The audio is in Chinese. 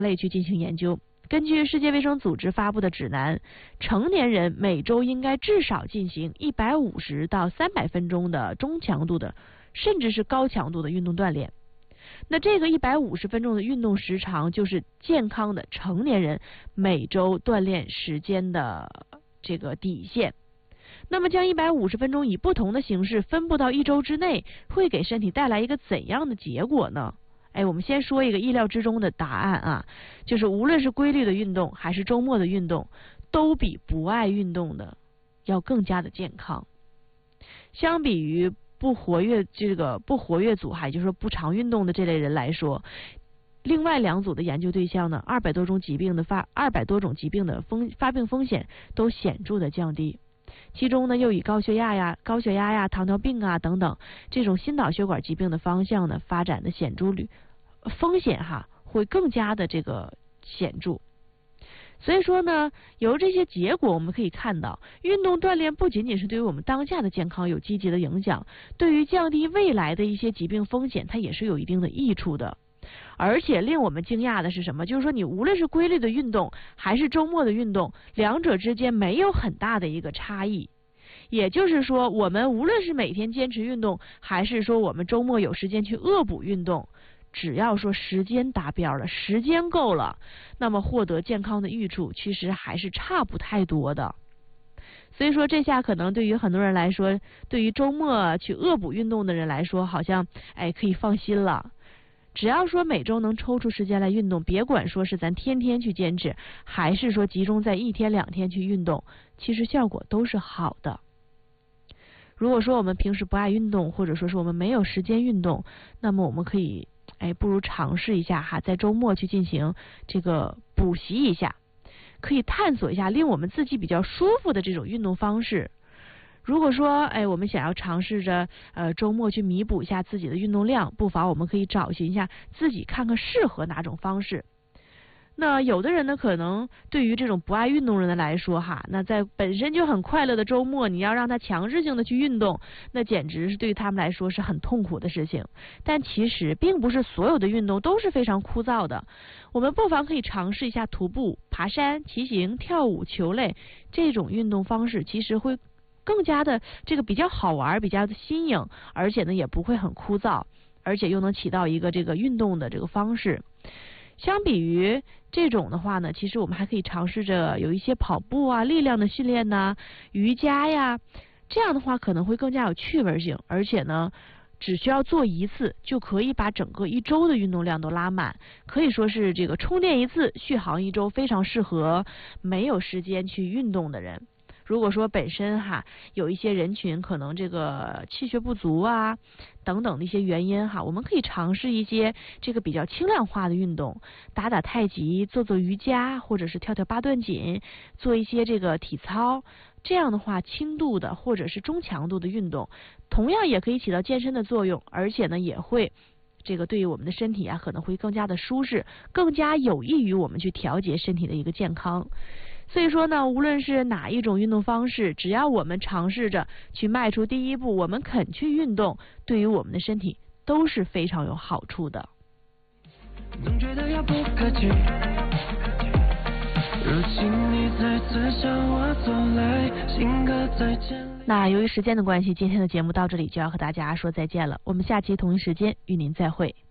类去进行研究。根据世界卫生组织发布的指南，成年人每周应该至少进行150到300分钟的中强度的，甚至是高强度的运动锻炼。那这个150分钟的运动时长，就是健康的成年人每周锻炼时间的这个底线。那么将150分钟以不同的形式分布到1周之内，会给身体带来一个怎样的结果呢？我们先说一个意料之中的答案啊，就是无论是规律的运动还是周末的运动，都比不爱运动的要更加的健康。相比于不活跃组，也就是说不常运动的这类人来说，另外2组的研究对象呢，200多种疾病的发病风险都显著的降低。其中呢，又以高血压呀、糖尿病啊等等这种心脑血管疾病的方向呢发展的风险会更加的这个显著。所以说呢，由这些结果我们可以看到，运动锻炼不仅仅是对于我们当下的健康有积极的影响，对于降低未来的一些疾病风险，它也是有一定的益处的。而且令我们惊讶的是什么？就是说你无论是规律的运动还是周末的运动，两者之间没有很大的一个差异。也就是说，我们无论是每天坚持运动，还是说我们周末有时间去恶补运动，只要说时间达标了，时间够了，那么获得健康的益处其实还是差不太多的。所以说这下可能对于很多人来说，对于周末去恶补运动的人来说，好像可以放心了。只要说每周能抽出时间来运动，别管说是咱天天去坚持，还是说集中在1天2天去运动，其实效果都是好的。如果说我们平时不爱运动，或者说是我们没有时间运动，那么我们可以不如尝试一下在周末去进行这个补习一下，可以探索一下令我们自己比较舒服的这种运动方式。如果说我们想要尝试着周末去弥补一下自己的运动量，不妨我们可以找寻一下自己看看适合哪种方式。那有的人呢，可能对于这种不爱运动人的来说那在本身就很快乐的周末，你要让他强制性的去运动，那简直是对于他们来说是很痛苦的事情。但其实并不是所有的运动都是非常枯燥的，我们不妨可以尝试一下徒步、爬山、骑行、跳舞、球类这种运动方式，其实会更加的这个比较好玩，比较的新颖，而且呢也不会很枯燥，而且又能起到一个这个运动的这个方式。相比于这种的话呢，其实我们还可以尝试着有一些跑步啊、力量的训练呐、瑜伽呀，这样的话可能会更加有趣味性，而且呢只需要做1次就可以把整个1周的运动量都拉满，可以说是这个充电1次续航1周，非常适合没有时间去运动的人。如果说本身有一些人群可能这个气血不足啊等等的一些原因我们可以尝试一些这个比较轻量化的运动，打打太极、做做瑜伽，或者是跳跳8段锦，做一些这个体操。这样的话，轻度的或者是中强度的运动，同样也可以起到健身的作用，而且呢也会这个对于我们的身体可能会更加的舒适，更加有益于我们去调节身体的一个健康。所以说呢，无论是哪一种运动方式，只要我们尝试着去迈出第一步，我们肯去运动，对于我们的身体都是非常有好处的。总觉得遥不可及，如今你再次向我走来，心隔再见。那由于时间的关系，今天的节目到这里就要和大家说再见了，我们下期同一时间与您再会。